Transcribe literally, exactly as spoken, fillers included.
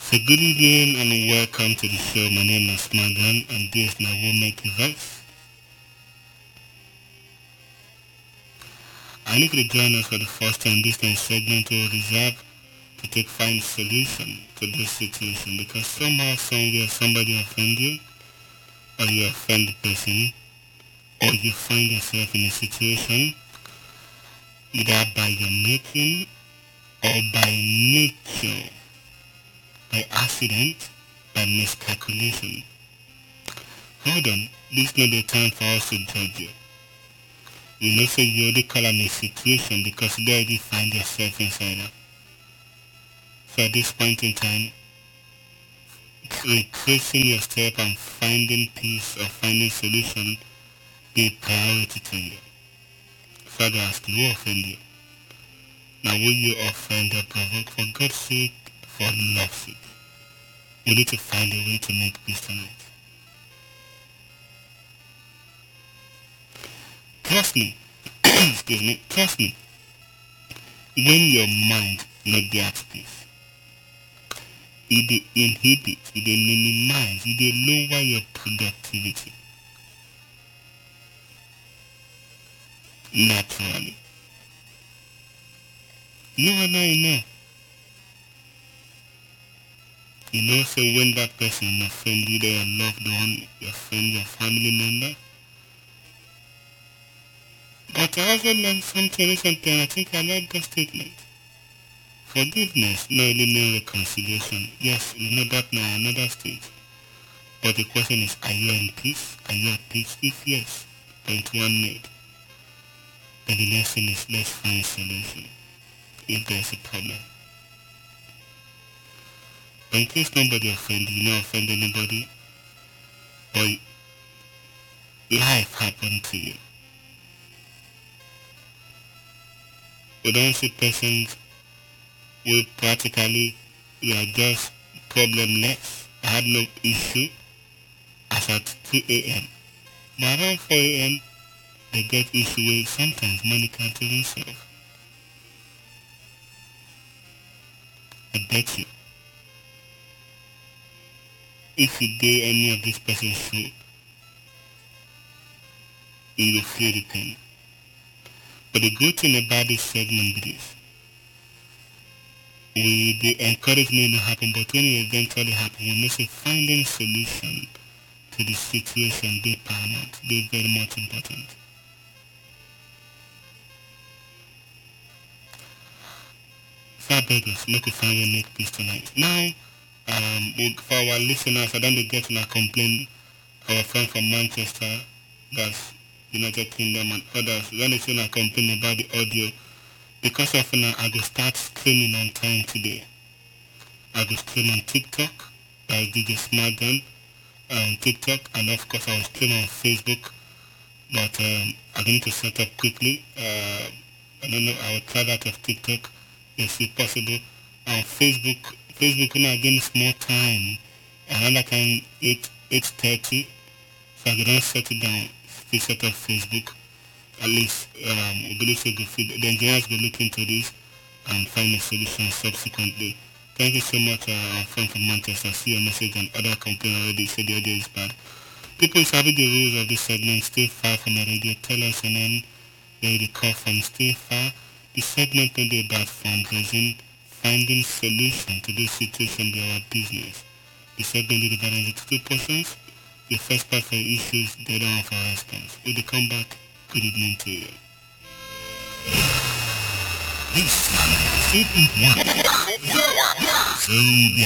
So good evening and welcome to the show. My name is Magan and this is Nawo Device. And if you join us for the first time, this is a segment we reserve to take find solution to this situation, because somehow, somewhere, somebody offend you, or you offend the person, or you find yourself in a situation either by your making or by nature, by accident, by miscalculation. Hold on, this is not the time for us to judge you. You know, so you already call on a situation because you already find yourself inside it. So at this point in time, retracing your step and finding peace or finding solution be a priority to you. So I ask you, who offend you? Now will you offend or provoke? For God's sake, for love's sake, we need to find a way to make peace tonight. Trust me, excuse me, trust me, when your mind not dey at peace, e dey inhibit, e dey minimize, e dey lower your productivity naturally. You and I know. You know, so when that person offend you, your loved one, your friend, your family member. But I also learned something recently, and I think I like that statement. Forgiveness not only means reconciliation. Yes, we know that now another stage. But the question is, are you in peace? Are you at peace? If yes, point one made. Then the next thing is, let's find a solution if there's a problem. But in case nobody offend you, you not offend anybody, but life happened to you. We don't see persons who practically you are just problemless. I had no issue as at two a.m. But around four a.m. they get issue with sometimes money can't even solve. I bet you, if you did any of this person's shoe, you will feel the pain. But the good thing about this segment is this. We they encourage me to happen, but when it eventually happens, we must say finding solution to the situation be paramount, be very much important. So I beg us, make we find a make peace tonight. Now, um, for our listeners, I don't get to complain. Our friend from Manchester, that's United Kingdom and others, when they say I complain about the audio, because of now I go start streaming on time today. I go stream on TikTok, by D J Smartgun on TikTok, and of course I will stream on Facebook, but um, I need to set up quickly. Uh, I don't know, I will try that of TikTok if it's possible. On Facebook, Facebook now again more time, another time eight eight thirty, so I don't set it down. Still set up Facebook. At least um, we believe so good. The engineers will look into this and find a solution subsequently. Thank you so much, uh, our friend from Manchester. See your message and other complaint already. Say the audio is bad. People sabi the rules of this segment. Stay far from the radio. Tell us your name, where you call from. Stay far. The segment will be about fundraising, finding solution to this situation be our business. The segment is divided into two portions. The first part for issues, the other one for response. When they come back, good evening to you. This is one. Zambia.